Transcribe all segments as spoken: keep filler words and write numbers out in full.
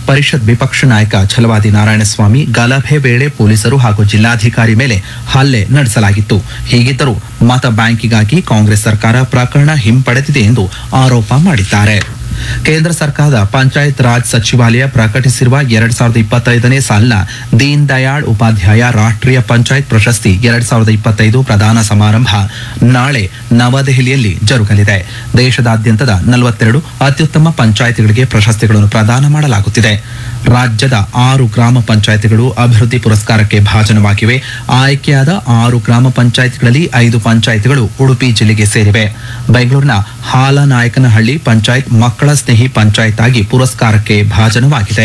ಪರಿಷತ್ ವಿಪಕ್ಷ ನಾಯಕ ಛಲವಾದಿ ನಾರಾಯಣಸ್ವಾಮಿ ಗಲಭೆ ವೇಳೆ ಪೊಲೀಸರು ಹಾಗೂ ಜಿಲ್ಲಾಧಿಕಾರಿ ಮೇಲೆ ಹಲ್ಲೆ ನಡೆಸಲಾಗಿತ್ತು. ಹೀಗಿದ್ದರೂ ಮತ ಬ್ಯಾಂಕಿಗಾಗಿ ಕಾಂಗ್ರೆಸ್ ಸರ್ಕಾರ ಪ್ರಕರಣ ಹಿಂಪಡೆದಿದೆ ಎಂದು ಆರೋಪ ಮಾಡಿದ್ದಾರೆ. ಕೇಂದ್ರ ಸರ್ಕಾರದ ಪಂಚಾಯತ್ ರಾಜ್ ಸಚಿವಾಲಯ ಪ್ರಕಟಿಸಿರುವ ಎರಡ್ ಸಾವಿರದ ಇಪ್ಪತ್ತೈದನೇ ಸಾಲಿನ ದೀನ್ ದಯಾಳ್ ಉಪಾಧ್ಯಾಯ ರಾಷ್ಟ್ರೀಯ ಪಂಚಾಯತ್ ಪ್ರಶಸ್ತಿ ಎರಡ್ ಸಾವಿರದ ಇಪ್ಪತ್ತೈದು ಪ್ರದಾನ ಸಮಾರಂಭ ನಾಳೆ ನವದೆಹಲಿಯಲ್ಲಿ ಜರುಗಲಿದೆ. ದೇಶದಾದ್ಯಂತದ ನಲವತ್ತೆರಡು ಅತ್ಯುತ್ತಮ ಪಂಚಾಯಿತಿಗಳಿಗೆ ಪ್ರಶಸ್ತಿಗಳನ್ನು ಪ್ರದಾನ ಮಾಡಲಾಗುತ್ತಿದೆ. ರಾಜ್ಯದ ಆರು ಗ್ರಾಮ ಪಂಚಾಯಿತಿಗಳು ಅಭಿವೃದ್ಧಿ ಪುರಸ್ಕಾರಕ್ಕೆ ಭಾಜನವಾಗಿವೆ. ಆಯ್ಕೆಯಾದ ಆರು ಗ್ರಾಮ ಪಂಚಾಯಿತಿಗಳಲ್ಲಿ ಐದು ಪಂಚಾಯಿತಿಗಳು ಉಡುಪಿ ಜಿಲ್ಲೆಗೆ ಸೇರಿವೆ. ಬೆಂಗಳೂರಿನ ಹಾಲನಾಯಕನಹಳ್ಳಿ ಪಂಚಾಯತ್ ಮಕ್ಕಳ ಸ್ನೇಹಿ ಪಂಚಾಯತ್ ಆಗಿ ಪುರಸ್ಕಾರಕ್ಕೆ ಭಾಜನವಾಗಿದೆ.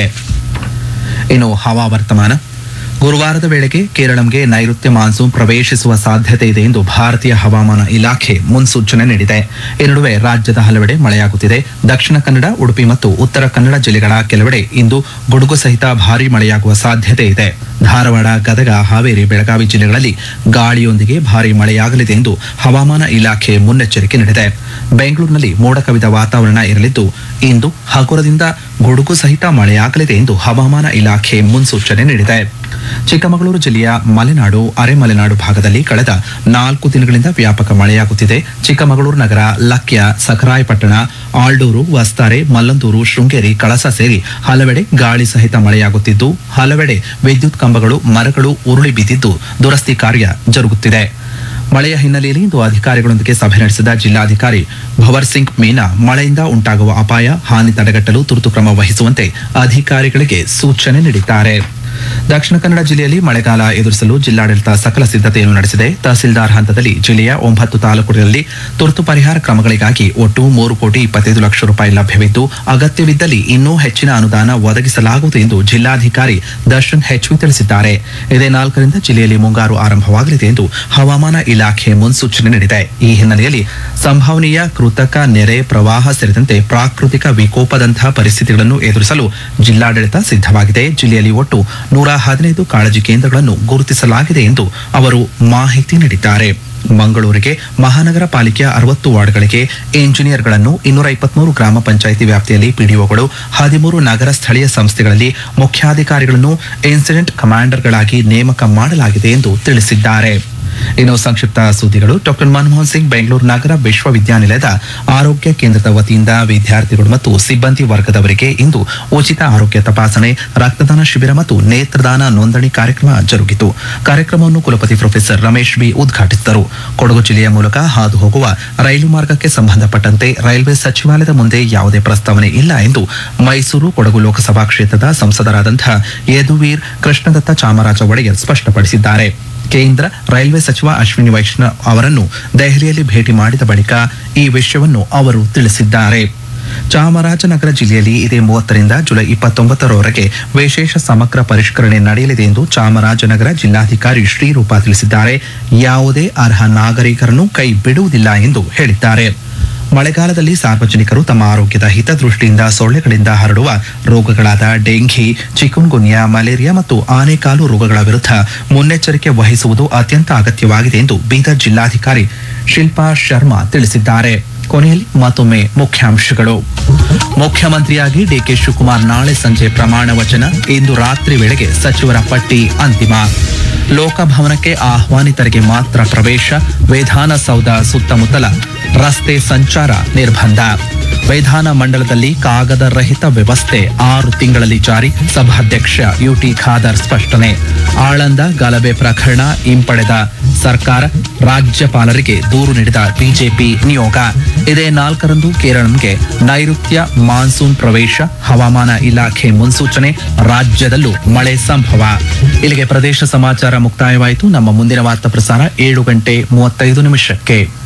ಇನ್ನು ಹವಾವರ್ತಮಾನ. ಗುರುವಾರದ ವೇಳೆಗೆ ಕೇರಳಂಗೆ ನೈಋತ್ಯ ಮಾನ್ಸೂನ್ ಪ್ರವೇಶಿಸುವ ಸಾಧ್ಯತೆ ಇದೆ ಎಂದು ಭಾರತೀಯ ಹವಾಮಾನ ಇಲಾಖೆ ಮುನ್ಸೂಚನೆ ನೀಡಿದೆ. ಈ ನಡುವೆ ರಾಜ್ಯದ ಹಲವೆಡೆ ಮಳೆಯಾಗುತ್ತಿದೆ. ದಕ್ಷಿಣ ಕನ್ನಡ, ಉಡುಪಿ ಮತ್ತು ಉತ್ತರ ಕನ್ನಡ ಜಿಲ್ಲೆಗಳ ಕೆಲವೆಡೆ ಇಂದು ಗುಡುಗು ಸಹಿತ ಭಾರೀ ಮಳೆಯಾಗುವ ಸಾಧ್ಯತೆ ಇದೆ. ಧಾರವಾಡ, ಗದಗ, ಹಾವೇರಿ, ಬೆಳಗಾವಿ ಜಿಲ್ಲೆಗಳಲ್ಲಿ ಗಾಳಿಯೊಂದಿಗೆ ಭಾರೀ ಮಳೆಯಾಗಲಿದೆ ಎಂದು ಹವಾಮಾನ ಇಲಾಖೆ ಮುನ್ನೆಚ್ಚರಿಕೆ ನೀಡಿದೆ. ಬೆಂಗಳೂರಿನಲ್ಲಿ ಮೋಡ ಕವಿದ ವಾತಾವರಣ ಇರಲಿದ್ದು ಇಂದು ಹಗುರದಿಂದ ಗುಡುಗು ಸಹಿತ ಮಳೆಯಾಗಲಿದೆ ಎಂದು ಹವಾಮಾನ ಇಲಾಖೆ ಮುನ್ಸೂಚನೆ ನೀಡಿದೆ. ಚಿಕ್ಕಮಗಳೂರು ಜಿಲ್ಲೆಯ ಮಲೆನಾಡು, ಅರೆಮಲೆನಾಡು ಭಾಗದಲ್ಲಿ ಕಳೆದ ನಾಲ್ಕು ದಿನಗಳಿಂದ ವ್ಯಾಪಕ ಮಳೆಯಾಗುತ್ತಿದೆ. ಚಿಕ್ಕಮಗಳೂರು ನಗರ, ಲಕ್ಯ, ಸಖರಾಯಪಟ್ಟಣ, ಆಲ್ಡೂರು, ವಸ್ತಾರೆ, ಮಲ್ಲಂದೂರು, ಶೃಂಗೇರಿ, ಕಳಸ ಸೇರಿ ಹಲವೆಡೆ ಗಾಳಿ ಸಹಿತ ಮಳೆಯಾಗುತ್ತಿದ್ದು ಹಲವೆಡೆ ವಿದ್ಯುತ್ ಕಂಬಗಳು, ಮರಗಳು ಉರುಳಿ ಬಿದ್ದಿದ್ದು ದುರಸ್ತಿ ಕಾರ್ಯ ಜರುಗುತ್ತಿದೆ. ಮಳೆಯ ಹಿನ್ನೆಲೆಯಲ್ಲಿ ಇಂದು ಅಧಿಕಾರಿಗಳೊಂದಿಗೆ ಸಭೆ ನಡೆಸಿದ ಜಿಲ್ಲಾಧಿಕಾರಿ ಭವರ್ ಸಿಂಗ್ ಮೀನಾ ಮಳೆಯಿಂದ ಉಂಟಾಗುವ ಅಪಾಯ, ಹಾನಿ ತಡೆಗಟ್ಟಲು ತುರ್ತು ಕ್ರಮ ವಹಿಸುವಂತೆ ಅಧಿಕಾರಿಗಳಿಗೆ ಸೂಚನೆ ನೀಡಿದ್ದಾರೆ. ದಕ್ಷಿಣ ಕನ್ನಡ ಜಿಲ್ಲೆಯಲ್ಲಿ ಮಳೆಗಾಲ ಎದುರಿಸಲು ಜಿಲ್ಲಾಡಳಿತ ಸಕಲ ಸಿದ್ಧತೆಯನ್ನು ನಡೆಸಿದೆ. ತಹಸೀಲ್ದಾರ್ ಹಂತದಲ್ಲಿ ಜಿಲ್ಲೆಯ ಒಂಬತ್ತು ತಾಲೂಕುಗಳಲ್ಲಿ ತುರ್ತು ಪರಿಹಾರ ಕ್ರಮಗಳಿಗಾಗಿ ಒಟ್ಟು ಮೂರು ಕೋಟಿ ಇಪ್ಪತ್ತೈದು ಲಕ್ಷ ರೂಪಾಯಿ ಲಭ್ಯವಿದ್ದು ಅಗತ್ಯವಿದ್ದಲ್ಲಿ ಇನ್ನೂ ಹೆಚ್ಚಿನ ಅನುದಾನ ಒದಗಿಸಲಾಗುವುದು ಎಂದು ಜಿಲ್ಲಾಧಿಕಾರಿ ದರ್ಶನ್ ಹೆಚ್ವಿ ತಿಳಿಸಿದ್ದಾರೆ. ಇದೇ ನಾಲ್ಕರಿಂದ ಜಿಲ್ಲೆಯಲ್ಲಿ ಮುಂಗಾರು ಆರಂಭವಾಗಲಿದೆ ಎಂದು ಹವಾಮಾನ ಇಲಾಖೆ ಮುನ್ಸೂಚನೆ ನೀಡಿದೆ. ಈ ಹಿನ್ನೆಲೆಯಲ್ಲಿ ಸಂಭವನೀಯ ಕೃತಕ ನೆರೆ, ಪ್ರವಾಹ ಸೇರಿದಂತೆ ಪ್ರಾಕೃತಿಕ ವಿಕೋಪದಂತಹ ಪರಿಸ್ಥಿತಿಗಳನ್ನು ಎದುರಿಸಲು ಜಿಲ್ಲಾಡಳಿತ ಸಿದ್ಧವಾಗಿದೆ. ಜಿಲ್ಲೆಯಲ್ಲಿ ಒಟ್ಟು ನೂರ ಹದಿನೈದು ಕಾಳಜಿ ಕೇಂದ್ರಗಳನ್ನು ಗುರುತಿಸಲಾಗಿದೆ ಎಂದು ಅವರು ಮಾಹಿತಿ ನೀಡಿದ್ದಾರೆ. ಮಂಗಳೂರಿಗೆ ಮಹಾನಗರ ಪಾಲಿಕೆಯ ಅರವತ್ತು ವಾರ್ಡ್ಗಳಿಗೆ ಇಂಜಿನಿಯರ್ಗಳನ್ನು, ಇನ್ನೂರ ಇಪ್ಪತ್ಮೂರು ಗ್ರಾಮ ಪಂಚಾಯಿತಿ ವ್ಯಾಪ್ತಿಯಲ್ಲಿ ಪಿಡಿಒಗಳು, ಹದಿಮೂರು ನಗರ ಸ್ಥಳೀಯ ಸಂಸ್ಥೆಗಳಲ್ಲಿ ಮುಖ್ಯಾಧಿಕಾರಿಗಳನ್ನು ಇನ್ಸಿಡೆಂಟ್ ಕಮಾಂಡರ್ಗಳಾಗಿ ನೇಮಕ ಮಾಡಲಾಗಿದೆ ಎಂದು ತಿಳಿಸಿದ್ದಾರೆ. ಇನ್ನು ಸಂಕ್ಷಿಪ್ತ ಸುದ್ದಿಗಳು. ಡಾಕ್ಟರ್ ಮನಮೋಹನ್ ಸಿಂಗ್ ಬೆಂಗಳೂರು ನಗರ ವಿಶ್ವವಿದ್ಯಾನಿಲಯದ ಆರೋಗ್ಯ ಕೇಂದ್ರದ ವತಿಯಿಂದ ವಿದ್ಯಾರ್ಥಿಗಳು ಮತ್ತು ಸಿಬ್ಬಂದಿ ವರ್ಗದವರಿಗೆ ಇಂದು ಉಚಿತ ಆರೋಗ್ಯ ತಪಾಸಣೆ, ರಕ್ತದಾನ ಶಿಬಿರ ಮತ್ತು ನೇತ್ರದಾನ ನೋಂದಣಿ ಕಾರ್ಯಕ್ರಮ ಜರುಗಿತು. ಕಾರ್ಯಕ್ರಮವನ್ನು ಕುಲಪತಿ ಪ್ರೊಫೆಸರ್ ರಮೇಶ್ ಬಿ ಉದ್ಘಾಟಿಸಿದರು. ಕೊಡಗು ಜಿಲ್ಲೆಯ ಮೂಲಕ ಹಾದು ಹೋಗುವ ರೈಲು ಮಾರ್ಗಕ್ಕೆ ಸಂಬಂಧಪಟ್ಟಂತೆ ರೈಲ್ವೆ ಸಚಿವಾಲಯದ ಮುಂದೆ ಯಾವುದೇ ಪ್ರಸ್ತಾವನೆ ಇಲ್ಲ ಎಂದು ಮೈಸೂರು ಕೊಡಗು ಲೋಕಸಭಾ ಕ್ಷೇತ್ರದ ಸಂಸದರಾದಂತಹ ಯದುವೀರ್ ಕೃಷ್ಣದತ್ತ ಚಾಮರಾಜ ಒಡೆಯರ್ ಸ್ಪಷ್ಟಪಡಿಸಿದ್ದಾರೆ. ಕೇಂದ್ರ ರೈಲ್ವೆ ಸಚಿವ ಅಶ್ವಿನಿ ವೈಷ್ಣವ್ ಅವರನ್ನು ದೆಹಲಿಯಲ್ಲಿ ಭೇಟಿ ಮಾಡಿದ ಬಳಿಕ ಈ ವಿಷಯವನ್ನು ಅವರು ತಿಳಿಸಿದ್ದಾರೆ. ಚಾಮರಾಜನಗರ ಜಿಲ್ಲೆಯಲ್ಲಿ ಇದೇ ಮೂವತ್ತರಿಂದ ಜುಲೈ ಇಪ್ಪತ್ತೊಂಬತ್ತರವರೆಗೆ ವಿಶೇಷ ಸಮಗ್ರ ಪರಿಷ್ಕರಣೆ ನಡೆಯಲಿದೆ ಎಂದು ಚಾಮರಾಜನಗರ ಜಿಲ್ಲಾಧಿಕಾರಿ ಶ್ರೀರೂಪ ತಿಳಿಸಿದ್ದಾರೆ. ಯಾವುದೇ ಅರ್ಹ ನಾಗರಿಕರನ್ನು ಕೈ ಬಿಡುವುದಿಲ್ಲ ಎಂದು ಹೇಳಿದ್ದಾರೆ. ಮಳೆಗಾಲದಲ್ಲಿ ಸಾರ್ವಜನಿಕರು ತಮ್ಮ ಆರೋಗ್ಯದ ಹಿತದೃಷ್ಟಿಯಿಂದ ಸೊಳ್ಳೆಗಳಿಂದ ಹರಡುವ ರೋಗಗಳಾದ ಡೆಂಘಿ, ಚಿಕುನ್ಗುನ್ಯಾ, ಮಲೇರಿಯಾ ಮತ್ತು ಆನೆಕಾಲು ರೋಗಗಳ ವಿರುದ್ಧ ಮುನ್ನೆಚ್ಚರಿಕೆ ವಹಿಸುವುದು ಅತ್ಯಂತ ಅಗತ್ಯವಾಗಿದೆ ಎಂದು ಬೀದರ್ ಜಿಲ್ಲಾಧಿಕಾರಿ ಶಿಲ್ಪಾ ಶರ್ಮಾ ತಿಳಿಸಿದ್ದಾರೆ. ಕೊನೆಯಲ್ಲಿ ಮತ್ತೊಮ್ಮೆ ಮುಖ್ಯಾಂಶಗಳು. ಮುಖ್ಯಮಂತ್ರಿಯಾಗಿ ಡಿಕೆ ಶಿವಕುಮಾರ್ ನಾಳೆ ಸಂಜೆ ಪ್ರಮಾಣ ವಚನ. ಇಂದು ರಾತ್ರಿ ವೇಳೆಗೆ ಸಚಿವರ ಪಟ್ಟಿ ಅಂತಿಮ. ಲೋಕಭವನಕ್ಕೆ ಆಹ್ವಾನಿತರಿಗೆ ಮಾತ್ರ ಪ್ರವೇಶ. ವಿಧಾನಸೌಧ ಸುತ್ತಮುತ್ತಲ ರಸ್ತೆ ಸಂಚಾರ ನಿರ್ಬಂಧ. ವಿಧಾನ ಮಂಡಲದಲ್ಲಿ ಕಾಗದ ರಹಿತ ವ್ಯವಸ್ಥೆ ಆರು ತಿಂಗಳಲ್ಲಿ ಜಾರಿ. ಸಭಾಧ್ಯಕ್ಷ ಯುಟಿ ಖಾದರ್ ಸ್ಪಷ್ಟನೆ. ಆಳಂದ ಗಲಭೆ ಪ್ರಕರಣ ಹಿಂಪಡೆದ ಸರ್ಕಾರ, ರಾಜ್ಯಪಾಲರಿಗೆ ದೂರು ನೀಡಿದ ಬಿಜೆಪಿ ನಿಯೋಗ. ಇದೇ ನಾಲ್ಕರಂದು ಕೇರಳಂಗೆ ನೈಋತ್ಯ ಮಾನ್ಸೂನ್ ಪ್ರವೇಶ. ಹವಾಮಾನ ಇಲಾಖೆ ಮುನ್ಸೂಚನೆ. ರಾಜ್ಯದಲ್ಲೂ ಮಳೆ ಸಂಭವ. ಇಲ್ಲಿಗೆ ಪ್ರದೇಶ ಸಮಾಚಾರ ಮುಕ್ತಾಯವಾಯಿತು. ನಮ್ಮ ಮುಂದಿನ ವಾರ್ತಾ ಪ್ರಸಾರ ಏಳು ಗಂಟೆ ಮೂವತ್ತೈದು ನಿಮಿಷಕ್ಕೆ.